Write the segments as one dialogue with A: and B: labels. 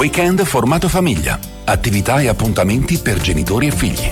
A: Weekend formato famiglia. Attività e appuntamenti per genitori e figli.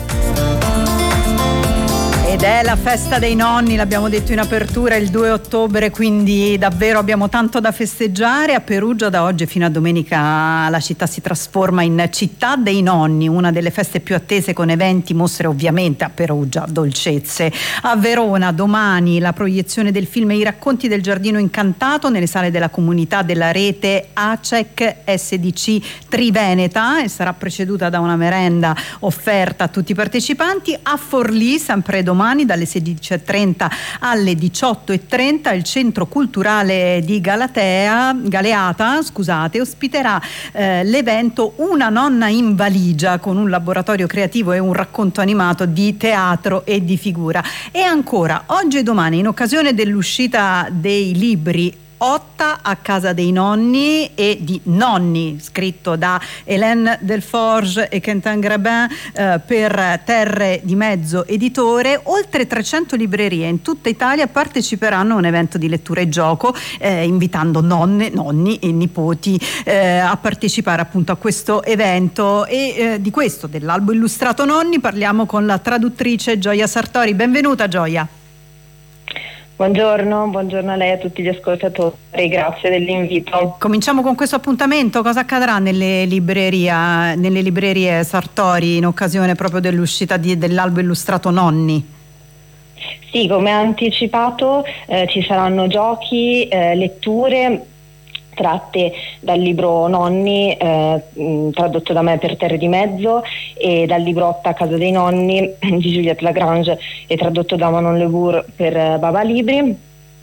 B: Ed è la festa dei nonni, l'abbiamo detto in apertura, il 2 ottobre, quindi davvero abbiamo tanto da festeggiare. A Perugia da oggi fino a domenica la città si trasforma in città dei nonni, una delle feste più attese, con eventi, mostre, ovviamente a Perugia, dolcezze. A Verona domani la proiezione del film I racconti del giardino incantato nelle sale della comunità della rete ACEC SDC Triveneta, e sarà preceduta da una merenda offerta a tutti i partecipanti. A Forlì, sempre domani dalle 16:30 alle 18:30 il centro culturale di Galeata ospiterà l'evento Una nonna in valigia, con un laboratorio creativo e un racconto animato di teatro e di figura. E ancora oggi e domani, in occasione dell'uscita dei libri Otta a casa dei nonni e di Nonni, scritto da Hélène Delforge e Quentin Grabin per Terre di Mezzo Editore, oltre 300 librerie in tutta Italia parteciperanno a un evento di lettura e gioco, invitando nonne, nonni e nipoti a partecipare appunto a questo evento. E di questo, dell'albo illustrato Nonni, parliamo con la traduttrice Gioia Sartori. Benvenuta Gioia.
C: Buongiorno a lei e a tutti gli ascoltatori, grazie dell'invito.
B: Cominciamo con questo appuntamento. Cosa accadrà nelle librerie Sartori in occasione proprio dell'uscita dell'albo illustrato Nonni?
C: Sì, come anticipato ci saranno giochi, letture tratte dal libro Nonni, tradotto da me per Terre di Mezzo, e dal libro Otta a casa dei nonni di Juliette Lagrange e tradotto da Manon Lebourg per Baba Libri.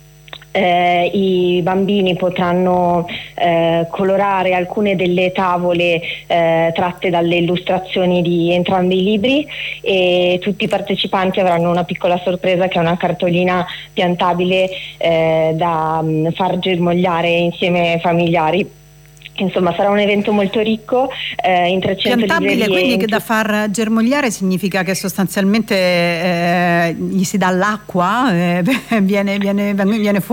C: I bambini potranno colorare alcune delle tavole tratte dalle illustrazioni di entrambi i libri, e tutti i partecipanti avranno una piccola sorpresa, che è una cartolina piantabile da far germogliare insieme ai familiari. Insomma, sarà un evento molto ricco, in 300
B: piantabile,
C: librerie.
B: quindi che da far germogliare significa che sostanzialmente gli si dà l'acqua, viene fuori